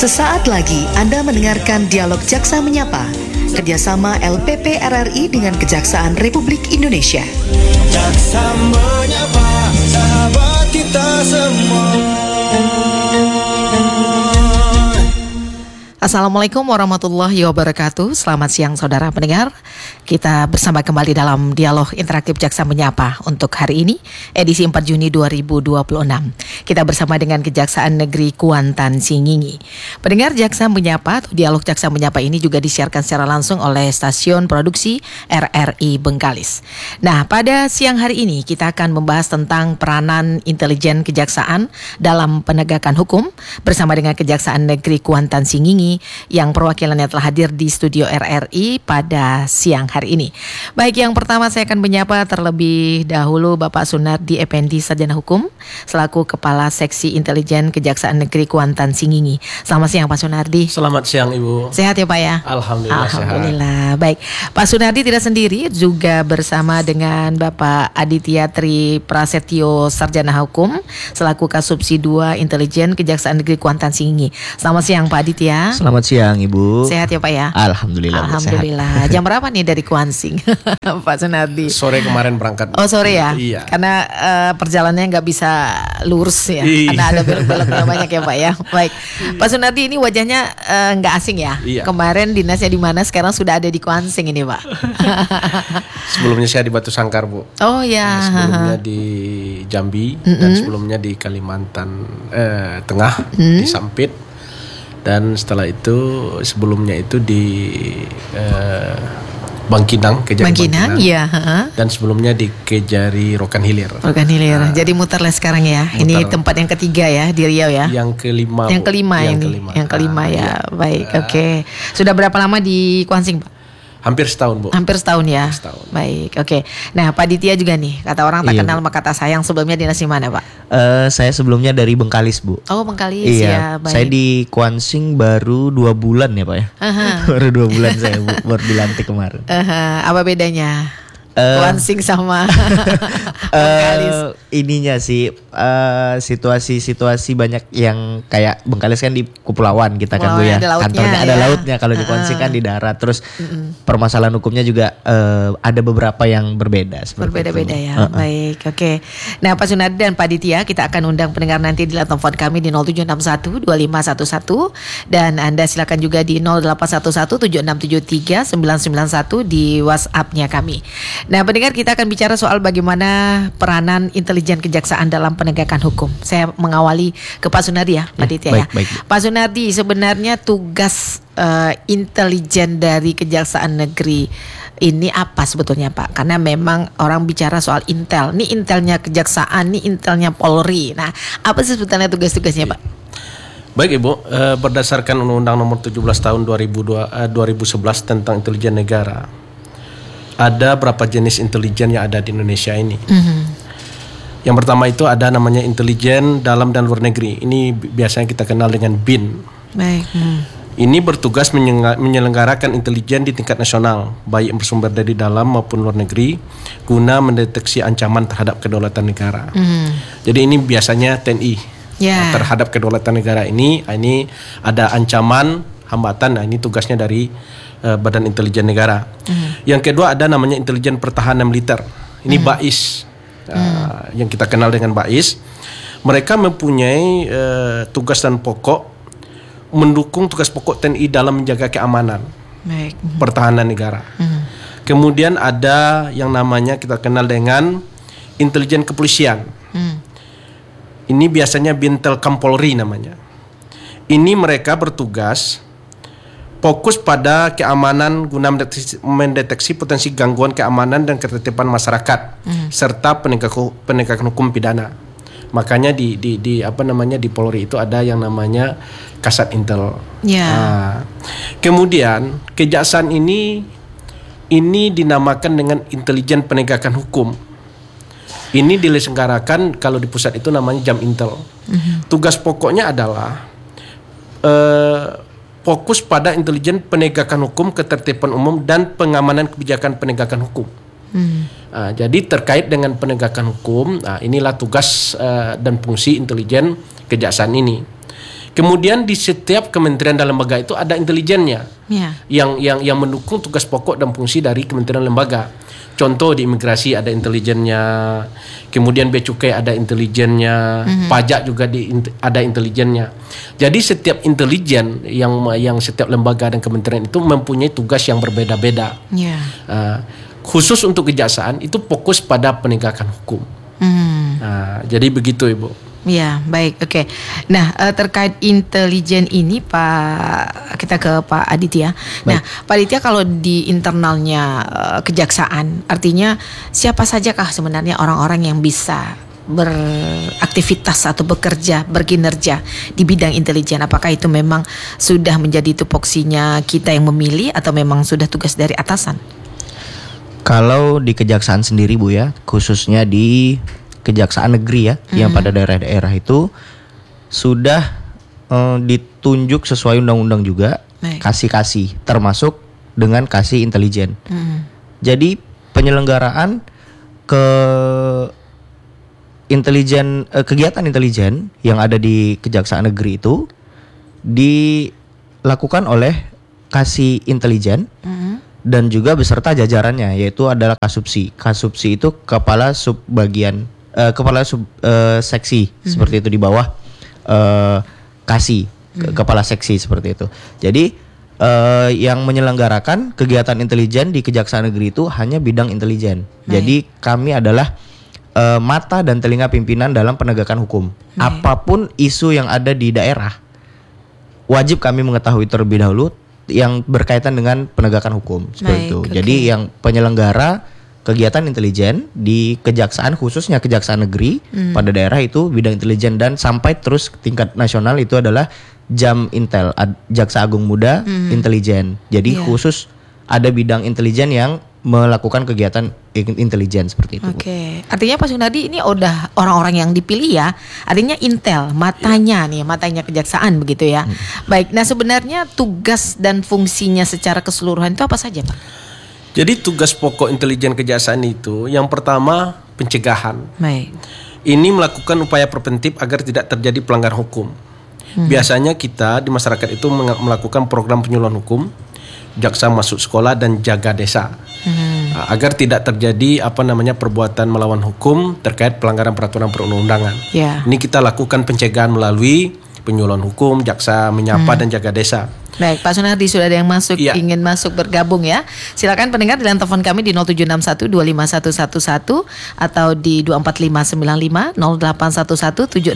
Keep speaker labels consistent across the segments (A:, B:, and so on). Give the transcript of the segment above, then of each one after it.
A: Sesaat lagi Anda mendengarkan Dialog Jaksa Menyapa, kerjasama LPP RRI dengan Kejaksaan Republik Indonesia.
B: Jaksa menyapa sahabat kita semua.
C: Assalamualaikum warahmatullahi wabarakatuh. Selamat siang saudara pendengar. Kita bersama kembali dalam Dialog Interaktif Jaksa Menyapa untuk hari ini, edisi 4 Juni 2026. Kita bersama dengan Kejaksaan Negeri Kuantan Singingi. Pendengar, Jaksa Menyapa atau Dialog Jaksa Menyapa ini juga disiarkan secara langsung oleh stasiun produksi RRI Bengkalis. Nah, pada siang hari ini kita akan membahas tentang peranan intelijen kejaksaan dalam penegakan hukum bersama dengan Kejaksaan Negeri Kuantan Singingi yang perwakilannya telah hadir di studio RRI pada siang hari ini. Baik, yang pertama saya akan menyapa terlebih dahulu Bapak Sunardi Effendi, Sarjana Hukum selaku Kepala Seksi Intelijen Kejaksaan Negeri Kuantan Singingi. Selamat siang Pak Sunardi.
D: Selamat siang Ibu.
C: Sehat ya Pak ya?
D: Alhamdulillah.
C: Baik, Pak Sunardi tidak sendiri, juga bersama dengan Bapak Aditya Tri Prasetyo, Sarjana Hukum selaku Kasubsi 2 Intelijen Kejaksaan Negeri Kuantan Singingi. Selamat siang Pak Aditya.
E: Selamat siang Ibu.
C: Sehat ya Pak ya?
E: Alhamdulillah.
C: Alhamdulillah. Jam berapa nih dari Kuansing Pak Sunardi?
D: Sore kemarin berangkat.
C: Oh sore ya?
D: Iya.
C: Karena perjalanannya nggak bisa lurus ya.
D: Iya.
C: Karena ada belok-beloknya banyak ya Pak ya. Baik, Pak Sunardi ini wajahnya nggak asing ya.
D: Iya.
C: Kemarin dinasnya di mana? Sekarang sudah ada di Kuansing ini Pak.
D: Sebelumnya saya di Batu Sangkar Bu.
C: Oh ya.
D: Sebelumnya di Jambi dan sebelumnya di Kalimantan Tengah di Sampit. Dan setelah itu sebelumnya itu di Bangkinang, Kejari Bangkinang,
C: iya.
D: dan sebelumnya di Kejari Rokan Hilir.
C: Rokan Hilir. Jadi muterlah sekarang ya. Ini tempat yang ketiga ya di Riau ya.
D: Yang kelima.
C: Yang kelima ya. Baik, oke. Sudah berapa lama di Kuansing Pak?
D: Hampir setahun Bu.
C: Hampir setahun ya.
D: Setahun.
C: Baik, oke. Nah Pak Ditya juga nih, kata orang tak kenal maka kata sayang. Sebelumnya dinas di mana Pak?
E: Saya sebelumnya dari Bengkalis Bu.
C: Oh Bengkalis ya. Baik.
E: Saya di Kuansing baru 2 bulan ya Pak ya. Baru 2 bulan saya Bu, baru dilantik kemarin.
C: Apa bedanya? Kuansing sama Bengkalis.
E: Ininya sih situasi-situasi banyak yang kayak Bengkalis kan di kepulauan kita kan Bu ya. Kantornya ada lautnya, kalau di Kuansing kan di darat. Terus permasalahan hukumnya juga ada beberapa yang berbeda.
C: Berbeda-beda ya. Baik, oke. Nah Pak Sunardi dan Pak Ditya, kita akan undang pendengar nanti di line telepon kami di 0761 2511 dan Anda silakan juga di 0811 7673 991 di WhatsApp-nya kami. Nah pendengar, kita akan bicara soal bagaimana peranan intelijen kejaksaan dalam penegakan hukum. Saya mengawali ke Pak Sunardi ya, Pak Ditya ya.
E: Baik.
C: Pak Sunardi, sebenarnya tugas intelijen dari Kejaksaan Negeri ini apa sebetulnya Pak? Karena memang orang bicara soal intel. Ini intelnya kejaksaan, ini intelnya Polri. Nah, apa sih sebetulnya tugas-tugasnya Pak?
D: Baik Ibu, berdasarkan Undang-Undang Nomor 17 Tahun 2011 tentang intelijen negara, ada berapa jenis intelijen yang ada di Indonesia ini. Yang pertama itu ada namanya intelijen dalam dan luar negeri. Ini biasanya kita kenal dengan BIN.
C: Baik.
D: Ini bertugas menyelenggarakan intelijen di tingkat nasional, baik bersumber dari dalam maupun luar negeri, guna mendeteksi ancaman terhadap kedaulatan negara. Jadi ini biasanya TNI. Terhadap kedaulatan negara ini ada ancaman, hambatan. Nah ini tugasnya dari Badan Intelijen Negara. Yang kedua ada namanya intelijen pertahanan militer. Ini BAIS, yang kita kenal dengan BAIS. Mereka mempunyai tugas dan pokok mendukung tugas pokok TNI dalam menjaga keamanan, pertahanan negara. Kemudian ada yang namanya kita kenal dengan intelijen kepolisian. Ini biasanya Bintelkam Polri namanya. Ini mereka bertugas fokus pada keamanan guna mendeteksi potensi gangguan keamanan dan ketertiban masyarakat serta penegakan hukum pidana. Makanya di Polri itu ada yang namanya Kasat Intel. Kemudian kejaksaan ini dinamakan dengan intelijen penegakan hukum. Ini diselenggarakan kalau di pusat itu namanya Jam Intel. Tugas pokoknya adalah fokus pada intelijen penegakan hukum, ketertiban umum, dan pengamanan kebijakan penegakan hukum. Jadi terkait dengan penegakan hukum, inilah tugas dan fungsi intelijen kejaksaan ini. Kemudian di setiap kementerian dan lembaga itu ada intelijennya,
C: Ya.
D: yang mendukung tugas pokok dan fungsi dari kementerian lembaga. Contoh di imigrasi ada intelijennya, kemudian bea cukai ada intelijennya, pajak juga ada intelijennya. Jadi setiap intelijen yang setiap lembaga dan kementerian itu mempunyai tugas yang berbeda-beda.
C: Ya.
D: Khusus untuk kejaksaan itu fokus pada penegakan hukum. Jadi begitu Ibu.
C: Ya, baik, oke. Nah, terkait intelijen ini, kita ke Pak Aditya. Nah, Pak Aditya, kalau di internalnya kejaksaan, artinya siapa sajakah sebenarnya orang-orang yang bisa beraktivitas atau bekerja, berkinerja di bidang intelijen? Apakah itu memang sudah menjadi tupoksinya kita yang memilih atau memang sudah tugas dari atasan?
E: Kalau di kejaksaan sendiri Bu ya, khususnya di Kejaksaan Negeri ya, yang pada daerah-daerah itu sudah ditunjuk sesuai undang-undang juga, kasih termasuk dengan kasih intelijen. Jadi penyelenggaraan kegiatan intelijen yang ada di Kejaksaan Negeri itu dilakukan oleh kasih intelijen. Dan juga beserta jajarannya, yaitu adalah Kasubsi. Kasubsi itu kepala seksi seperti itu di bawah kepala seksi seperti itu. Jadi yang menyelenggarakan kegiatan intelijen di Kejaksaan Negeri itu hanya bidang intelijen. Jadi kami adalah mata dan telinga pimpinan dalam penegakan hukum. Apapun isu yang ada di daerah, wajib kami mengetahui terlebih dahulu yang berkaitan dengan penegakan hukum seperti itu. Jadi yang penyelenggara kegiatan intelijen di kejaksaan, khususnya Kejaksaan Negeri pada daerah itu bidang intelijen, dan sampai terus ke tingkat nasional itu adalah Jam-Intel, Jaksa Agung Muda Intelijen. Jadi khusus ada bidang intelijen yang melakukan kegiatan intelijen seperti itu.
C: Oke. Artinya Pak Sunardi ini udah orang-orang yang dipilih ya. Artinya Intel, matanya kejaksaan begitu ya. Baik. Nah, sebenarnya tugas dan fungsinya secara keseluruhan itu apa saja, Pak?
D: Jadi tugas pokok intelijen kejaksaan itu yang pertama pencegahan.
C: Baik.
D: Ini melakukan upaya preventif agar tidak terjadi pelanggaran hukum. Biasanya kita di masyarakat itu melakukan program penyuluhan hukum, jaksa masuk sekolah dan jaga desa, agar tidak terjadi perbuatan melawan hukum terkait pelanggaran peraturan perundang-undangan. Ini kita lakukan pencegahan melalui penyuluhan hukum, jaksa menyapa dan jaga desa.
C: Baik, Pak Sunardi, sudah ada yang ingin masuk bergabung ya. Silakan pendengar di line telepon kami di 0761 25111 atau di 24595 0811 76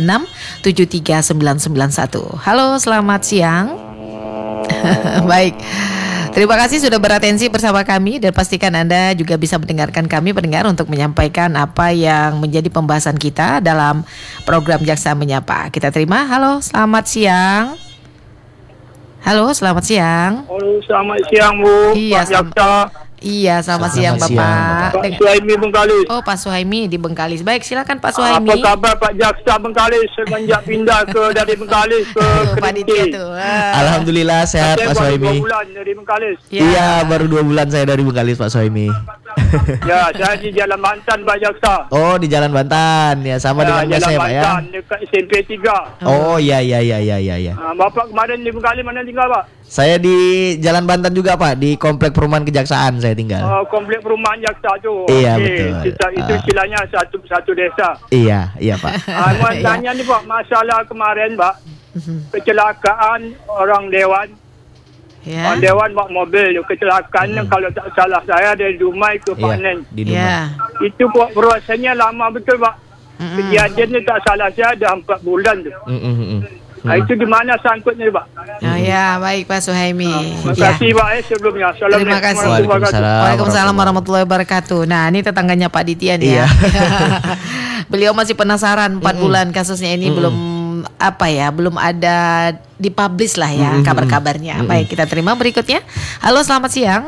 C: 73991. Halo, selamat siang. Baik. Terima kasih sudah beratensi bersama kami, dan pastikan Anda juga bisa mendengarkan kami pendengar untuk menyampaikan apa yang menjadi pembahasan kita dalam program Jaksa Menyapa. Kita terima. Halo, selamat siang. Halo, selamat siang.
F: Halo, selamat siang Bu.
C: Iya,
F: Pak Jaksa.
C: Iya, selamat siang Bapak.
F: Pak Suhaimi Bengkalis.
C: Oh, Pak Suhaimi di Bengkalis. Baik, silakan Pak Suhaimi.
F: Apa kabar Pak Jaksa Bengkalis semenjak pindah dari Bengkalis ke Kerinci?
E: Alhamdulillah sehat Pak Suhaimi.
F: Baru 2 bulan dari Bengkalis.
E: Iya, baru 2 bulan saya dari Bengkalis Pak Suhaimi.
F: Ya, saya di Jalan Bantan Pak Jaksa.
E: Oh, di Jalan Bantan. Ya, sama dengan saya Pak ya.
F: Jalan Bantan dekat SMP 3.
E: Oh, iya.
F: Bapak kemarin di Bengkalis mana tinggal Pak?
E: Saya di Jalan Bantan juga Pak, di Komplek Perumahan Kejaksaan saya tinggal.
F: Komplek Perumahan Jaksa tu.
E: Iya, betul.
F: Itu istilahnya satu desa.
E: Iya Pak.
F: Mau tanya ni Pak, masalah kemarin Pak, kecelakaan orang Dewan. Orang Dewan bawa mobil, kecelakaan kalau tak salah saya dari Dumai ke Panen.
E: Di Dumai.
F: Itu prosesnya lama betul Pak. Kejadian ni tak salah saya dah 4 bulan tu. Itu di mana sangkutnya Pak?
C: Ya, baik Pak Suhaimi.
F: Terima kasih Pak sebelumnya.
C: Terima kasih. Waalaikumsalam warahmatullahi wabarakatuh. Nah, ini tetangganya Pak Ditya nih ya. Beliau masih penasaran 4 bulan kasusnya ini belum ada dipublish lah ya kabar-kabarnya. Baik, kita terima berikutnya. Halo, selamat siang.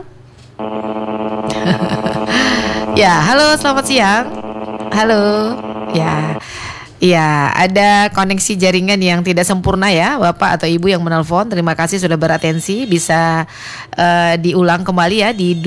C: Ya, halo, selamat siang. Halo. Ya. Iya, ada koneksi jaringan yang tidak sempurna ya, Bapak atau Ibu yang menelpon. Terima kasih sudah beratensi. Bisa diulang kembali ya di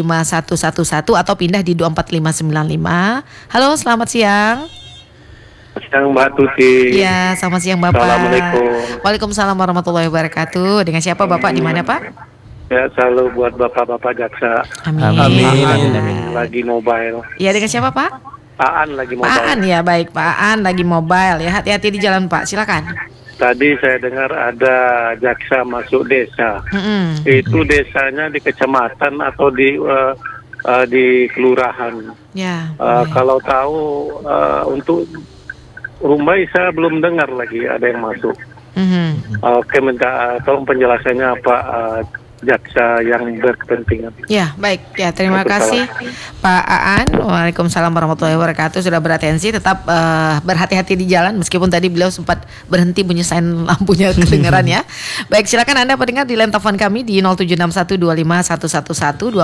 C: 25111 atau pindah di 24595. Halo, selamat siang.
G: siang Mbak Tuti.
C: Iya, selamat siang Bapak.
G: Assalamualaikum.
C: Waalaikumsalam warahmatullahi wabarakatuh. Dengan siapa Bapak, di mana Pak?
G: Ya, selalu buat bapak-bapak jaksa.
C: Amin.
E: Amin.
G: Lagi mobile.
C: Iya, dengan siapa Pak?
G: Aan lagi
C: Pak
G: mobile.
C: Aan, ya baik. Pak Aan lagi mobile ya. Hati-hati di jalan Pak, silakan.
G: Tadi saya dengar ada jaksa masuk desa. Itu desanya di kecamatan atau di kelurahan.
C: Ya.
G: Kalau tahu untuk Rumbai saya belum dengar lagi ada yang masuk. Oke, minta tolong penjelasannya apa jaksa yang berkepentingan.
C: Ya, baik. Ya, terima kasih Pak Aan. Waalaikumsalam warahmatullahi wabarakatuh. Sudah beratensi, tetap berhati-hati di jalan meskipun tadi beliau sempat berhenti bunyiin lampunya kedengaran ya. Baik, silakan Anda pendengar di line telepon kami di 07612511124595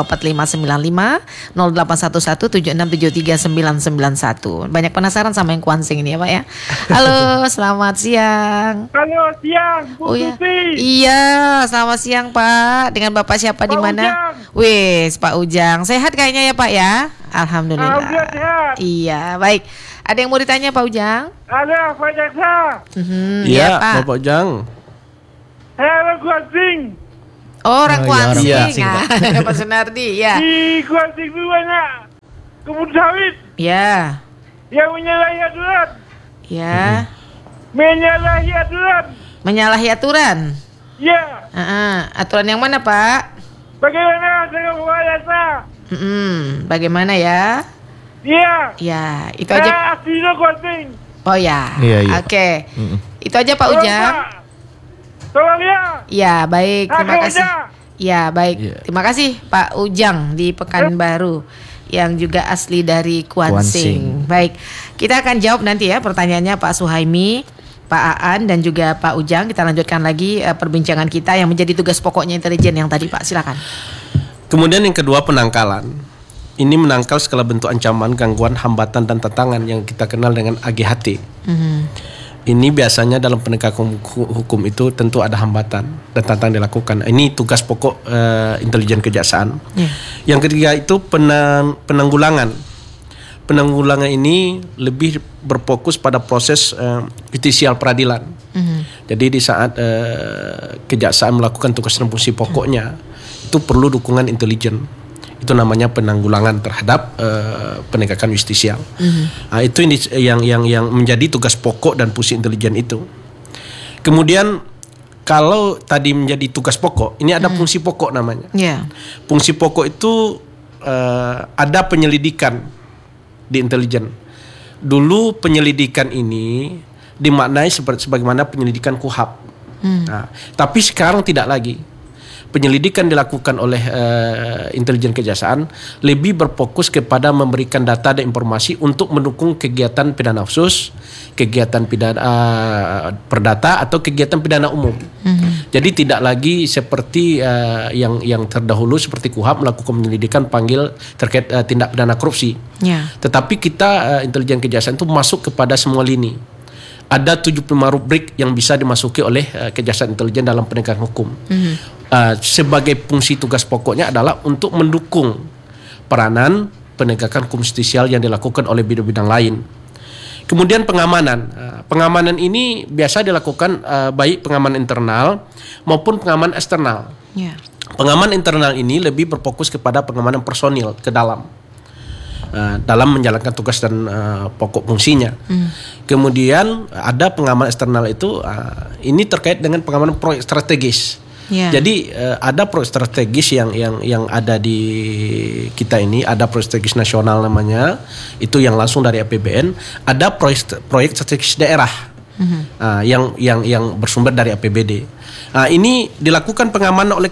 C: 081176739991. Banyak penasaran sama yang kuansing ini ya, Pak ya. Halo, selamat siang.
F: Halo, siang, Bu Tuti.
C: Iya, selamat siang Pak. Dengan Bapak siapa di mana? Wis, Pak Ujang. Sehat kayaknya ya Pak ya? Alhamdulillah.
F: Alhamdulillah sehat.
C: Iya, baik. Ada yang mau ditanya Pak Ujang?
F: Ada Pak Jaksa.
D: Iya,
C: Pak.
D: Bapak Ujang.
F: Saya orang Kuansing.
C: Oh, orang Kuansing.
E: Kuansing,
C: Pak Sunardi, ya.
F: Di Kuansing itu banyak kebun sawit
C: Ya.
F: yang menyalahi aturan.
C: Ya.
F: Menyalahi aturan.
C: Menyalahi aturan.
F: Ya,
C: Aturan yang mana Pak?
F: bagaimana dengan Pak Jaksa?
C: Bagaimana ya?
F: Iya.
C: Ya, itu
F: Saya
C: aja.
F: aslinya Kuansing.
C: Oh ya.
E: Iya.
C: Oke. Itu aja Pak Ujang.
F: Tolong ya.
C: Ya, baik. Terima kasih.
F: Akhirnya.
C: Ya, baik.
E: Iya.
C: Terima kasih Pak Ujang di Pekanbaru yang juga asli dari Kuansing. Baik. Kita akan jawab nanti ya pertanyaannya Pak Suhaimi, Pak Aan dan juga Pak Ujang. Kita lanjutkan lagi perbincangan kita yang menjadi tugas pokoknya intelijen yang tadi Pak. Silakan.
D: Kemudian yang kedua, penangkalan. Ini menangkal segala bentuk ancaman, gangguan, hambatan dan tantangan yang kita kenal dengan AGHT. Ini biasanya dalam penegakan hukum itu tentu ada hambatan dan tantangan dilakukan. Ini tugas pokok intelijen kejaksaan. Yang ketiga itu penanggulangan. Penanggulangan ini lebih berfokus pada proses justisial peradilan. Jadi di saat kejaksaan melakukan tugas dan fungsi pokoknya, itu perlu dukungan intelijen. Itu namanya penanggulangan terhadap penegakan justisial. Nah, itu yang menjadi tugas pokok dan fungsi intelijen itu. Kemudian kalau tadi menjadi tugas pokok, ini ada fungsi pokok namanya. Fungsi pokok itu ada penyelidikan di intelijen. Dulu penyelidikan ini dimaknai sebagaimana penyelidikan KUHAP. Nah, tapi sekarang tidak lagi. Penyelidikan dilakukan oleh intelijen kejaksaan lebih berfokus kepada memberikan data dan informasi untuk mendukung kegiatan pidana khusus, kegiatan pidana perdata atau kegiatan pidana umum. Jadi tidak lagi seperti yang terdahulu seperti KUHAP melakukan penyelidikan panggil terkait tindak pidana korupsi. Tetapi kita intelijen kejaksaan itu masuk kepada semua lini. Ada 75 rubrik yang bisa dimasuki oleh kejaksaan intelijen dalam penegakan hukum. Sebagai fungsi tugas pokoknya adalah untuk mendukung peranan penegakan hukum justisial yang dilakukan oleh bidang-bidang lain. Kemudian pengamanan. Pengamanan ini biasa dilakukan baik pengamanan internal maupun pengamanan eksternal. Pengamanan internal ini lebih berfokus kepada pengamanan personil ke dalam menjalankan tugas dan pokok fungsinya. Kemudian ada pengamanan eksternal itu ini terkait dengan pengamanan proyek strategis. Jadi ada proyek strategis yang ada di kita ini, ada proyek strategis nasional namanya, itu yang langsung dari APBN. Ada proyek strategis daerah yang bersumber dari APBD. Ini dilakukan pengamanan oleh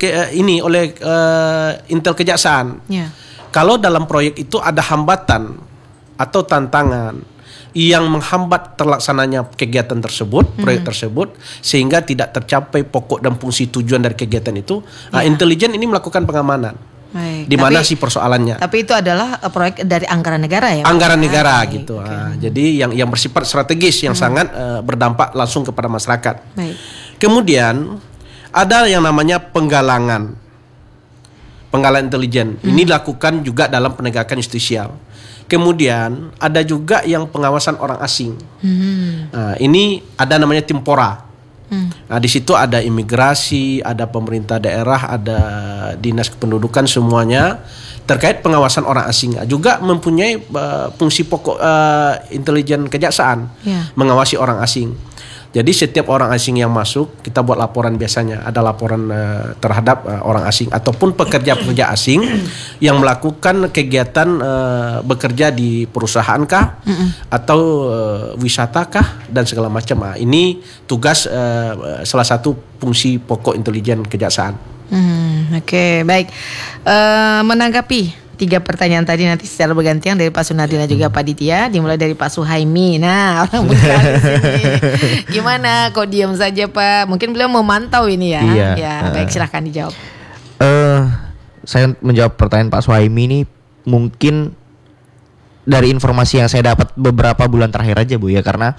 D: Intel Kejaksaan. Kalau dalam proyek itu ada hambatan atau tantangan yang menghambat terlaksananya kegiatan tersebut, proyek tersebut, sehingga tidak tercapai pokok dan fungsi tujuan dari kegiatan itu, intelijen ini melakukan pengamanan. Di mana sih persoalannya? Tapi
C: itu adalah proyek dari anggaran negara ya?
D: Anggaran negara gitu. Jadi yang bersifat strategis, yang sangat berdampak langsung kepada masyarakat. Kemudian ada yang namanya penggalangan intelijen. Ini dilakukan juga dalam penegakan justisial. Kemudian ada juga yang pengawasan orang asing. Nah, ini ada namanya Timpora. Nah, di situ ada imigrasi, ada pemerintah daerah, ada dinas kependudukan, semuanya terkait pengawasan orang asing. Juga mempunyai fungsi pokok intelijen kejaksaan, mengawasi orang asing. Jadi setiap orang asing yang masuk, kita buat laporan biasanya. Ada laporan terhadap orang asing ataupun pekerja-pekerja asing yang melakukan kegiatan bekerja di perusahaan kah atau wisata kah dan segala macam. Nah, ini tugas salah satu fungsi pokok intelijen kejaksaan.
C: Oke, baik. Menanggapi 3 pertanyaan tadi nanti secara bergantian dari Pak Sunardi dan juga Pak Ditya, dimulai dari Pak Suhaimi. Nah, orang muda di sini. Gimana? Kok diam saja, Pak? Mungkin beliau memantau ini ya.
E: Iya.
C: Ya, baik, silahkan dijawab.
E: Saya menjawab pertanyaan Pak Suhaimi ini mungkin dari informasi yang saya dapat beberapa bulan terakhir aja, Bu, ya, karena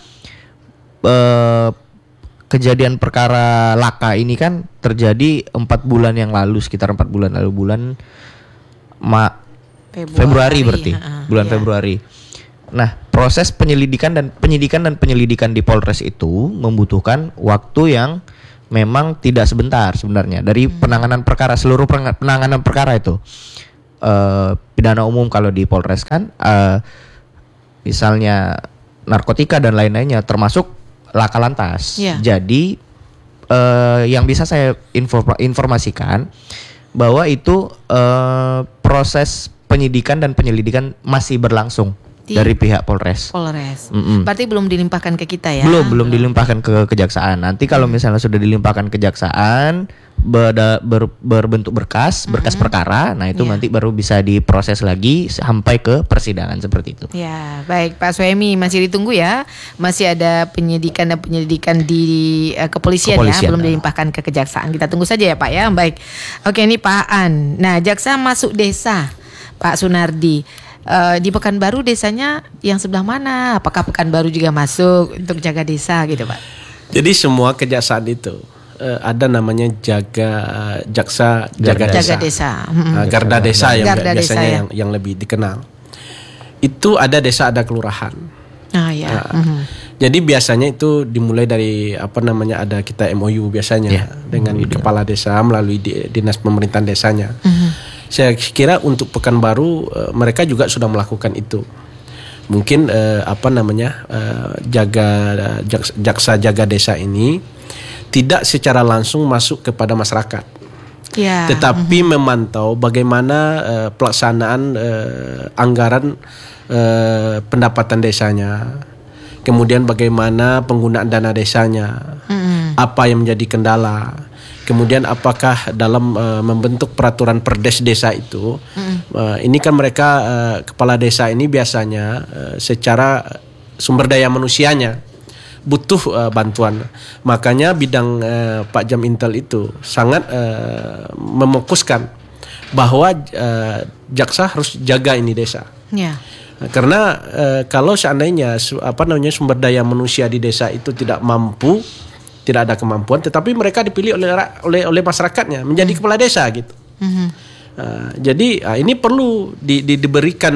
E: kejadian perkara laka ini kan terjadi 4 bulan yang lalu, sekitar 4 bulan lalu, bulan Februari berarti, bulan Februari. Nah, proses penyidikan dan penyelidikan di Polres itu membutuhkan waktu yang memang tidak sebentar sebenarnya. Dari penanganan perkara, seluruh penanganan perkara itu, pidana umum kalau di Polres kan, misalnya narkotika dan lain-lainnya, termasuk laka lantas. Jadi yang bisa saya informasikan bahwa itu proses penyidikan dan penyelidikan masih berlangsung dari pihak Polres.
C: Berarti belum dilimpahkan ke kita ya?
E: Belum dilimpahkan ke kejaksaan. Nanti kalau misalnya sudah dilimpahkan ke kejaksaan, berbentuk berkas perkara, nah itu nanti baru bisa diproses lagi sampai ke persidangan seperti itu.
C: Ya, baik Pak Suhaimi, masih ditunggu ya. Masih ada penyidikan di kepolisian ya, belum dilimpahkan ke kejaksaan. Kita tunggu saja ya Pak ya. Baik. Oke, ini Pak An. Nah, jaksa masuk desa, Pak Sunardi. Di Pekanbaru desanya yang sebelah mana? Apakah Pekanbaru juga masuk untuk jaga desa gitu Pak?
D: Jadi semua kejaksaan itu ada namanya jaksa jaga desa. Garda desa yang biasanya yang lebih dikenal. Itu ada desa, ada kelurahan. Jadi biasanya itu dimulai dari ada kita MOU biasanya dengan kepala desa melalui dinas pemerintahan desanya. Saya kira untuk Pekanbaru mereka juga sudah melakukan itu. Mungkin jaksa jaga desa ini tidak secara langsung masuk kepada masyarakat, tetapi memantau bagaimana pelaksanaan anggaran pendapatan desanya, kemudian bagaimana penggunaan dana desanya, apa yang menjadi kendala. Kemudian apakah dalam membentuk peraturan perdes desa itu, ini kan mereka kepala desa ini biasanya secara sumber daya manusianya butuh bantuan. Makanya bidang Pak Jam Intel itu sangat memokuskan bahwa jaksa harus jaga ini desa. Karena kalau seandainya sumber daya manusia di desa itu tidak ada kemampuan, tetapi mereka dipilih oleh masyarakatnya menjadi kepala desa gitu. Jadi ini perlu diberikan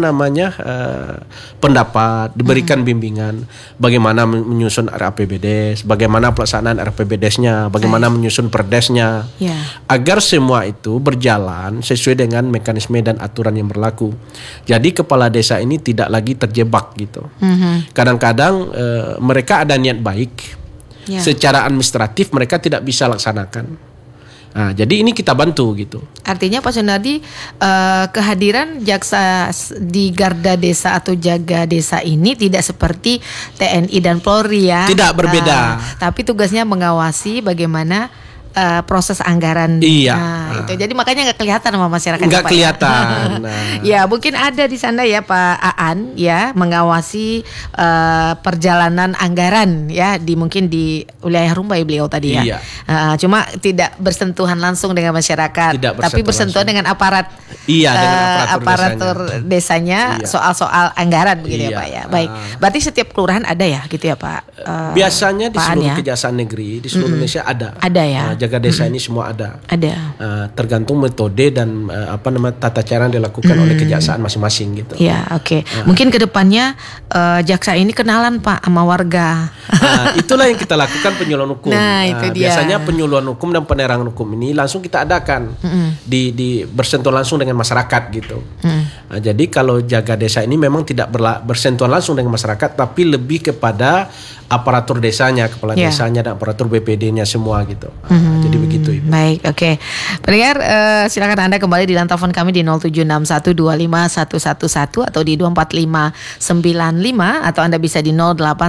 D: pendapat, diberikan bimbingan bagaimana menyusun RAPBDes, bagaimana pelaksanaan RAPBDes-nya, bagaimana menyusun perdesnya, agar semua itu berjalan sesuai dengan mekanisme dan aturan yang berlaku. Jadi kepala desa ini tidak lagi terjebak gitu. Kadang-kadang mereka ada niat baik, secara administratif mereka tidak bisa laksanakan. Nah, jadi ini kita bantu gitu.
C: Artinya Pak Sunardi, kehadiran jaksa di garda desa atau jaga desa ini tidak seperti TNI dan Polri ya.
D: Tidak, berbeda.
C: Tapi tugasnya mengawasi bagaimana proses anggaran. Itu. Jadi makanya nggak kelihatan sama masyarakat.
D: Nggak kelihatan.
C: Ya mungkin ada di sana ya Pak Aan ya, mengawasi perjalanan anggaran ya mungkin di wilayah Rumbai beliau tadi ya. Cuma tidak bersentuhan langsung dengan masyarakat, tapi bersentuhan dengan aparat.
D: Dengan
C: aparatur desanya soal-soal anggaran begitu ya Pak ya. Baik. Berarti setiap kelurahan ada ya gitu ya Pak.
D: Biasanya di seluruh kejaksaan negeri di seluruh Indonesia ada.
C: Ada ya.
D: jaga desa ini semua ada.
C: Tergantung
D: metode dan tata cara yang dilakukan oleh kejaksaan masing-masing gitu.
C: Ya, oke. Mungkin kedepannya jaksa ini kenalan Pak sama warga.
D: Itulah yang kita lakukan penyuluhan hukum.
C: Itu dia.
D: Biasanya penyuluhan hukum dan penerangan hukum ini langsung kita adakan di bersentuhan langsung dengan masyarakat gitu. Jadi kalau jaga desa ini memang tidak bersentuhan langsung dengan masyarakat, tapi lebih kepada aparatur desanya, kepala desanya dan aparatur BPD-nya semua gitu. Jadi begitu Ibu.
C: Baik, oke. Pendengar, silakan Anda kembali di line telepon kami di 0761251111 atau di 24595 atau Anda bisa di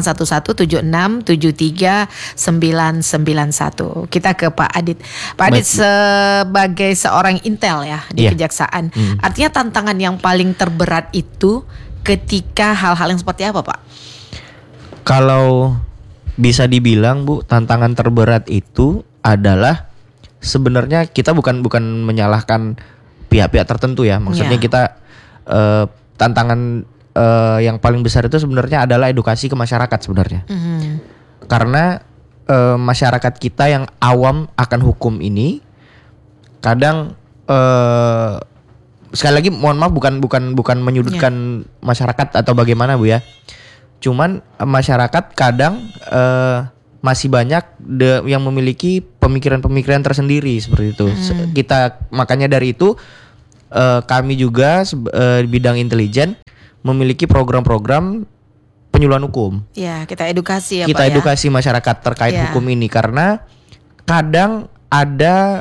C: 081176739991. Kita ke Pak Adit. Pak Adit sebagai seorang intel ya di kejaksaan. Artinya tantangan yang paling terberat itu ketika hal-hal yang seperti apa, Pak?
E: Kalau bisa dibilang Bu, tantangan terberat itu adalah sebenarnya kita bukan menyalahkan pihak-pihak tertentu ya. Maksudnya kita tantangan yang paling besar itu sebenarnya adalah edukasi ke masyarakat sebenarnya. Karena masyarakat kita yang awam akan hukum ini kadang sekali lagi mohon maaf bukan menyudutkan masyarakat atau bagaimana Bu ya. Cuman masyarakat kadang masih banyak yang memiliki pemikiran-pemikiran tersendiri seperti itu. Kita makanya dari itu kami juga di bidang intelijen memiliki program-program penyuluhan hukum.
C: Ya, kita edukasi ya
E: Kita
C: Pak,
E: edukasi masyarakat terkait hukum ini karena kadang ada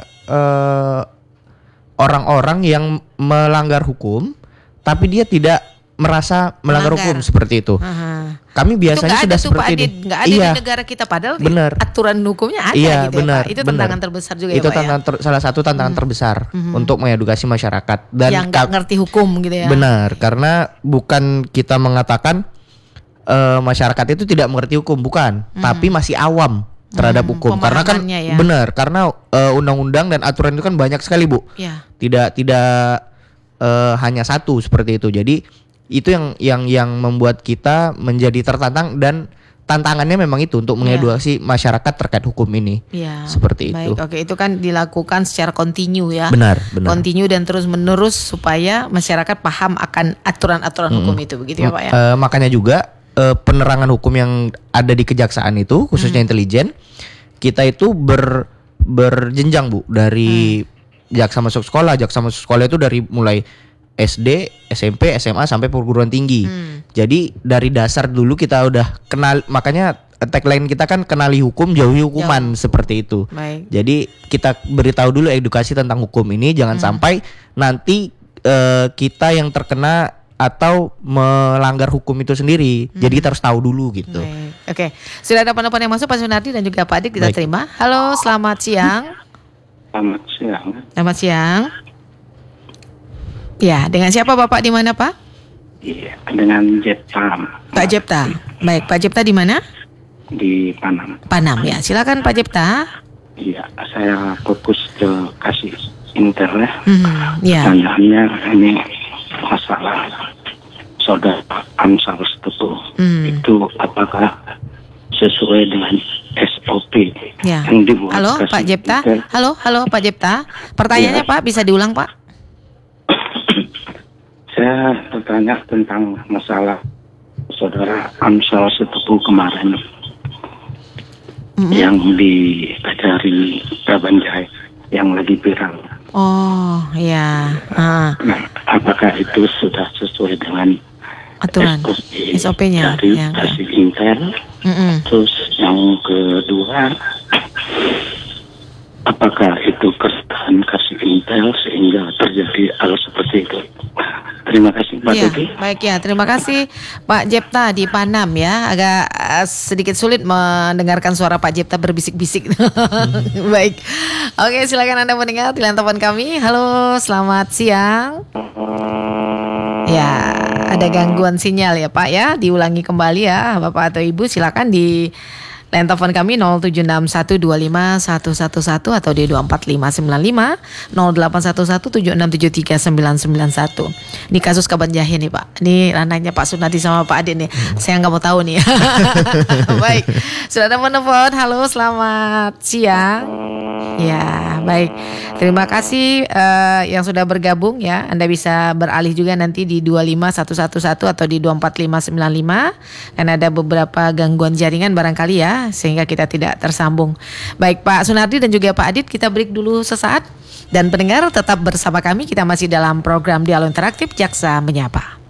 E: orang-orang yang melanggar hukum tapi dia tidak merasa melanggar hukum seperti itu. Kami biasanya sudah seperti ini.
C: Nggak ada di negara kita padahal aturan hukumnya ada gitu ya Pak. Itu tantangan terbesar juga
E: itu
C: ya Pak ya.
E: Salah satu tantangan terbesar untuk mengedukasi masyarakat dan
C: yang nggak ngerti hukum gitu ya.
E: Benar, karena bukan kita mengatakan masyarakat itu tidak mengerti hukum, bukan, tapi masih awam terhadap hukum. Karena kan benar, karena undang-undang dan aturan itu kan banyak sekali Bu. Tidak hanya satu seperti itu. Jadi itu yang membuat kita menjadi tertantang dan tantangannya memang itu untuk mengedukasi masyarakat terkait hukum ini. Seperti itu.
C: Baik, oke, itu kan dilakukan secara kontinu ya.
E: Benar.
C: Kontinu dan terus menerus supaya masyarakat paham akan aturan-aturan hukum itu, begitu ya Pak ya.
E: Makanya juga penerangan hukum yang ada di kejaksaan itu khususnya intelijen, kita itu berjenjang Bu, dari jaksa masuk sekolah itu dari mulai SD, SMP, SMA sampai perguruan tinggi. Jadi dari dasar dulu kita udah kenal, makanya tagline kita kan kenali hukum, jauhi hukuman seperti itu. Jadi kita beritahu dulu edukasi tentang hukum ini, jangan sampai nanti kita yang terkena atau melanggar hukum itu sendiri. Jadi kita harus tahu dulu gitu.
C: Oke. Sudah ada penelpon yang masuk Pak Sunardi dan juga Pak Adit, kita terima. Halo, selamat siang. Selamat siang. Ya, dengan siapa Bapak, di mana Pak?
H: Iya, dengan Jepta.
C: Pak Jepta. Baik, Pak Jepta di mana?
H: Di Panam.
C: Panam ya, silakan Pak Jepta.
H: Iya, saya fokus ke kasih internet.
C: Ya.
H: Pertanyaannya ini masalah saudara Amsal Setepu. Itu apakah sesuai dengan SOP yang dibuat?
C: Halo Pak Jepta. Halo Pak Jepta. Pertanyaannya Pak, bisa diulang Pak?
H: Saya bertanya tentang masalah saudara Amsal Setepu kemarin yang dari Kabanjai yang lagi viral.
C: Oh ya.
H: Nah, apakah itu sudah sesuai dengan
C: aturan SOP-nya
H: dari kasih intel? Terus yang kedua, apakah itu kesalahan kasih intel sehingga terjadi hal seperti itu? Terima kasih Pak Tuti.
C: Baik ya, terima kasih Pak Jepta di Panam ya. Agak sedikit sulit mendengarkan suara Pak Jepta berbisik-bisik. Baik. Oke, silakan Anda mendengar di line telepon kami. Halo, selamat siang. Ya, ada gangguan sinyal ya Pak ya. Diulangi kembali ya Bapak atau Ibu, silakan di line telepon kami 0761251111 atau di 24595 081176739991. Ini kasus Kabanjahe nih Pak. Ini ranahnya Pak Sunardi sama Pak Adit nih. Saya nggak mau tahu nih. Baik, sudah ada menelpon. Halo, selamat siang. Ya, baik. Terima kasih yang sudah bergabung ya. Anda bisa beralih juga nanti di 25111 atau di 24595 karena ada beberapa gangguan jaringan barangkali ya sehingga kita tidak tersambung. Baik Pak Sunardi dan juga Pak Adit, kita break dulu sesaat dan pendengar tetap bersama kami. Kita masih dalam program Dialog Interaktif Jaksa Menyapa.